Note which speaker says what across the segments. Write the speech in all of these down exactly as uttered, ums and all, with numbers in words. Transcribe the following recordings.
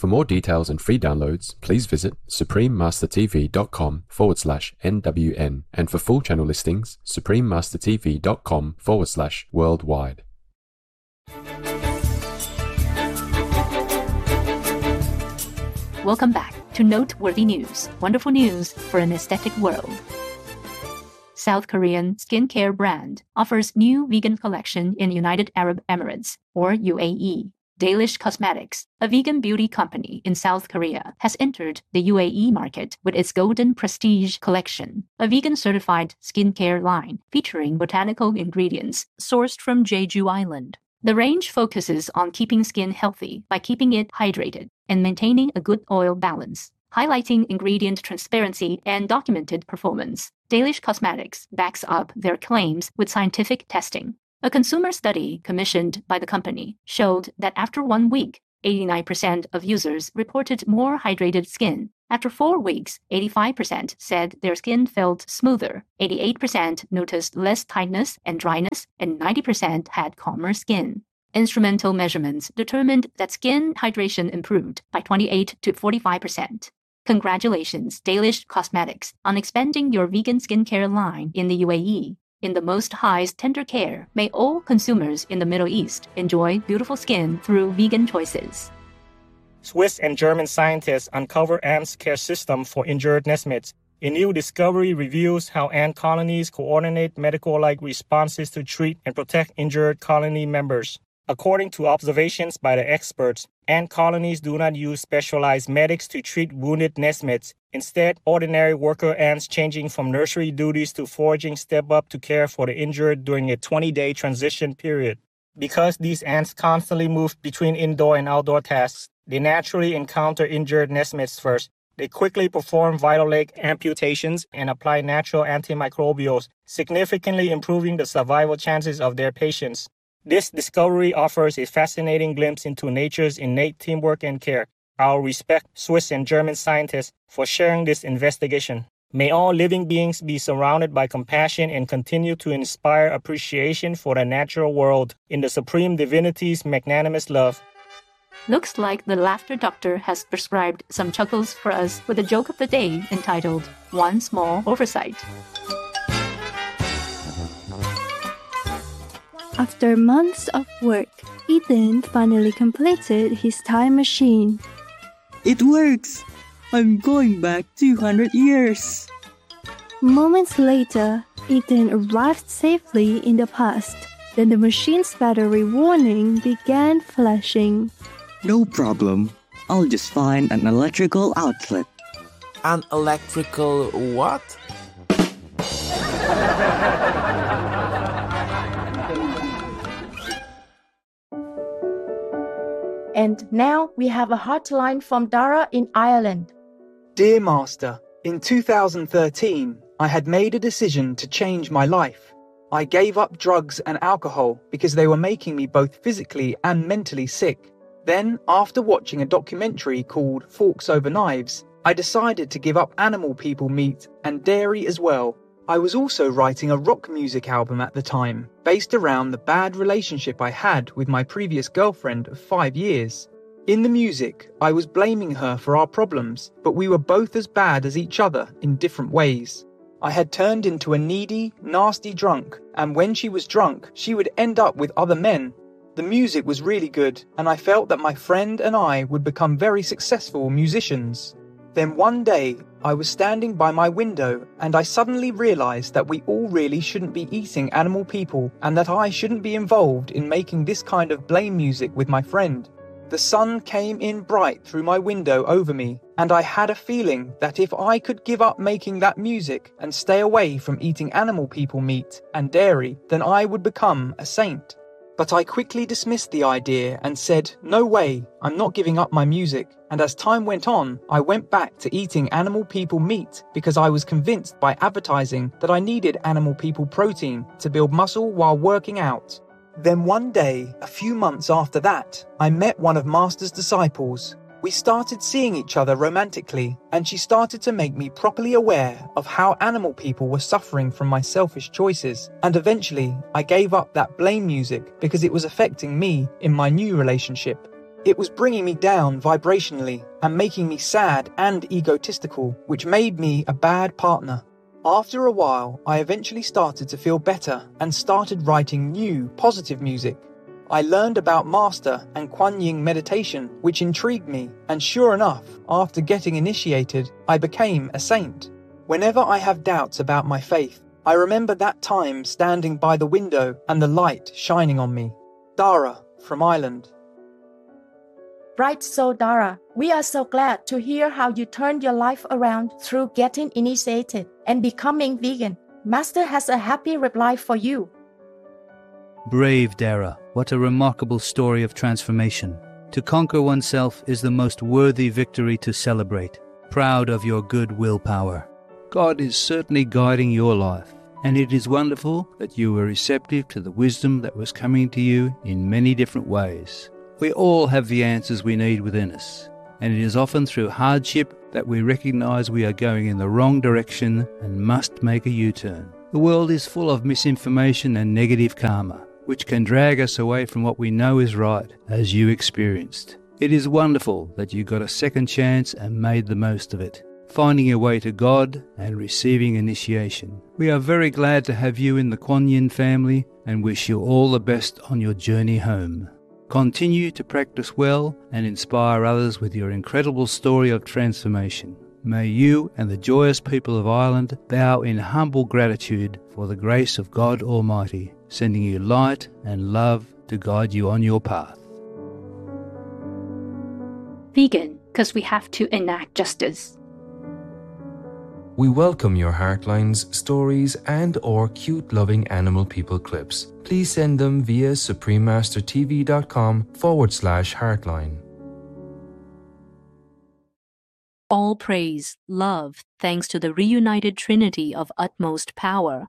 Speaker 1: For more details and free downloads, please visit suprememastertv.com forward slash NWN. And for full channel listings, suprememastertv.com forward slash worldwide.
Speaker 2: Welcome back to Noteworthy News, wonderful news for an aesthetic world. South Korean skincare brand offers new vegan collection in United Arab Emirates, or U A E. Dalish Cosmetics, a vegan beauty company in South Korea, has entered the U A E market with its Golden Prestige collection, a vegan-certified skincare line featuring botanical ingredients sourced from Jeju Island. The range focuses on keeping skin healthy by keeping it hydrated and maintaining a good oil balance, highlighting ingredient transparency and documented performance. Dalish Cosmetics backs up their claims with scientific testing. A consumer study commissioned by the company showed that after one week, eighty-nine percent of users reported more hydrated skin. After four weeks, eighty-five percent said their skin felt smoother, eighty-eight percent noticed less tightness and dryness, and ninety percent had calmer skin. Instrumental measurements determined that skin hydration improved by twenty-eight to forty-five percent. Congratulations, Dalish Cosmetics, on expanding your vegan skincare line in the U A E. In the most highest tender care, may all consumers in the Middle East enjoy beautiful skin through vegan choices.
Speaker 3: Swiss and German scientists uncover ants' care system for injured nestmates. A new discovery reveals how ant colonies coordinate medical-like responses to treat and protect injured colony members. According to observations by the experts, ant colonies do not use specialized medics to treat wounded nestmates. Instead, ordinary worker ants changing from nursery duties to foraging step up to care for the injured during a twenty-day transition period. Because these ants constantly move between indoor and outdoor tasks, they naturally encounter injured nestmates first. They quickly perform vital leg amputations and apply natural antimicrobials, significantly improving the survival chances of their patients. This discovery offers a fascinating glimpse into nature's innate teamwork and care. I'll respect Swiss and German scientists for sharing this investigation. May all living beings be surrounded by compassion and continue to inspire appreciation for the natural world in the Supreme Divinity's magnanimous love.
Speaker 2: Looks like the Laughter Doctor has prescribed some chuckles for us with a joke of the day entitled, One Small Oversight.
Speaker 4: After months of work, Ethan finally completed his time machine.
Speaker 5: It works! I'm going back two hundred years!
Speaker 4: Moments later, Ethan arrived safely in the past. Then the machine's battery warning began flashing.
Speaker 5: No problem. I'll just find an electrical outlet.
Speaker 6: An electrical what?
Speaker 7: And now we have a hotline from Dara in Ireland.
Speaker 8: Dear Master, in two thousand thirteen, I had made a decision to change my life. I gave up drugs and alcohol because they were making me both physically and mentally sick. Then, after watching a documentary called Forks Over Knives, I decided to give up animal people meat and dairy as well. I was also writing a rock music album at the time, based around the bad relationship I had with my previous girlfriend of five years. In the music, I was blaming her for our problems, but we were both as bad as each other in different ways. I had turned into a needy, nasty drunk, and when she was drunk, she would end up with other men. The music was really good, and I felt that my friend and I would become very successful musicians. Then one day, I was standing by my window and I suddenly realized that we all really shouldn't be eating animal people and that I shouldn't be involved in making this kind of blame music with my friend. The sun came in bright through my window over me, and I had a feeling that if I could give up making that music and stay away from eating animal people meat and dairy, then I would become a saint. But I quickly dismissed the idea and said, no way, I'm not giving up my music. And as time went on, I went back to eating animal people meat because I was convinced by advertising that I needed animal people protein to build muscle while working out. Then one day, a few months after that, I met one of Master's disciples. We started seeing each other romantically, and she started to make me properly aware of how animal people were suffering from my selfish choices. And eventually, I gave up that blame music because it was affecting me in my new relationship. It was bringing me down vibrationally and making me sad and egotistical, which made me a bad partner. After a while, I eventually started to feel better and started writing new, positive music. I learned about Master and Kuan Yin meditation, which intrigued me, and sure enough, after getting initiated, I became a saint. Whenever I have doubts about my faith, I remember that time standing by the window and the light shining on me. Dara, from Ireland.
Speaker 7: Bright Soul Dara, we are so glad to hear how you turned your life around through getting initiated and becoming vegan. Master has a happy reply for you.
Speaker 9: Brave Dara, what a remarkable story of transformation. To conquer oneself is the most worthy victory to celebrate. Proud of your good willpower. God is certainly guiding your life, and it is wonderful that you were receptive to the wisdom that was coming to you in many different ways. We all have the answers we need within us, and it is often through hardship that we recognize we are going in the wrong direction and must make a U-turn. The world is full of misinformation and negative karma, which can drag us away from what we know is right, as you experienced. It is wonderful that you got a second chance and made the most of it, finding your way to God and receiving initiation. We are very glad to have you in the Kuan Yin family and wish you all the best on your journey home. Continue to practice well and inspire others with your incredible story of transformation. May you and the joyous people of Ireland bow in humble gratitude for the grace of God Almighty, sending you light and love to guide you on your path.
Speaker 2: Vegan, because we have to enact justice.
Speaker 10: We welcome your heartlines, stories, and or cute-loving animal people clips. Please send them via suprememastertv.com forward slash heartline.
Speaker 2: All praise, love, thanks to the reunited trinity of utmost power.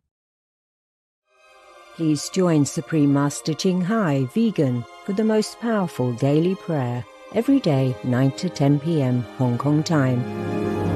Speaker 11: Please join Supreme Master Ching Hai Vegan for the most powerful daily prayer every day, nine to ten p.m. Hong Kong time.